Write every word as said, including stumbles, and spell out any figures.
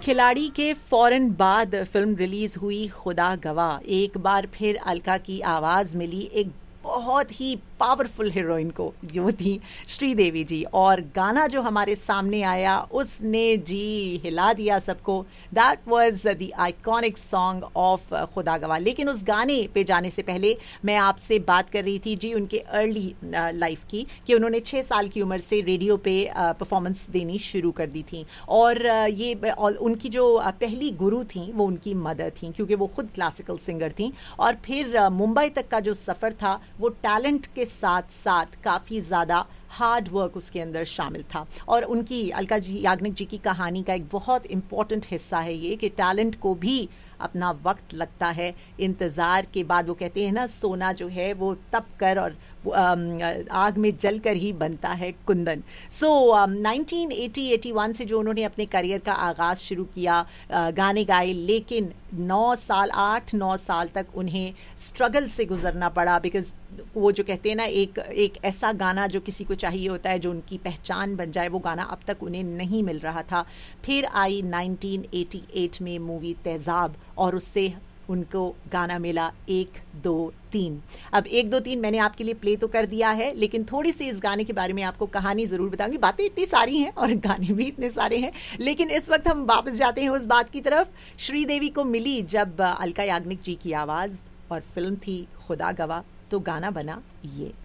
खिलाड़ी के फौरन बाद फिल्म रिलीज हुई खुदा गवाह। एक बार फिर अलका की आवाज मिली एक बहुत ही पावरफुल हीरोइन को, जो थी श्रीदेवी जी, और गाना जो हमारे सामने आया उसने जी हिला दिया सबको। That was the iconic song of खुदा गवाह। लेकिन उस गाने पे जाने से पहले मैं आपसे बात कर रही थी जी उनके अर्ली लाइफ की, कि उन्होंने छः साल की उम्र से रेडियो पे परफॉर्मेंस देनी शुरू कर दी थी। और ये और उनकी जो पहली गुरु थी वो उनकी मदर थी, क्योंकि वो खुद क्लासिकल सिंगर थी। और फिर मुंबई तक का जो सफ़र था वो टैलेंट के साथ साथ काफ़ी ज़्यादा हार्ड वर्क उसके अंदर शामिल था। और उनकी, अलका जी याग्निक जी की कहानी का एक बहुत इम्पॉर्टेंट हिस्सा है ये, कि टैलेंट को भी अपना वक्त लगता है। इंतज़ार के बाद वो कहते हैं ना, सोना जो है वो तप कर और आग में जल कर ही बनता है Kundan. So nineteen eighty eighty one से जो उन्होंने अपने करियर का आगाज़ शुरू किया, uh, गाने गाए, लेकिन नौ साल आठ नौ साल तक उन्हें स्ट्रगल से गुजरना पड़ा। बिकॉज वो जो कहते हैं ना, एक एक ऐसा गाना जो किसी को चाहिए होता है जो उनकी पहचान बन जाए, वो गाना अब तक उन्हें नहीं मिल रहा था। फिर आई नाइनटीन एटी एट में मूवी तेज़ाब, और उससे उनको गाना मिला एक दो तीन। अब एक दो तीन मैंने आपके लिए प्ले तो कर दिया है, लेकिन थोड़ी सी इस गाने के बारे में आपको कहानी ज़रूर बताऊंगी। बातें इतनी सारी हैं और गाने भी इतने सारे हैं, लेकिन इस वक्त हम वापस जाते हैं उस बात की तरफ। श्रीदेवी को मिली जब अलका याग्निक जी की आवाज़, और फिल्म थी खुदा गवाह, तो गाना बना ये।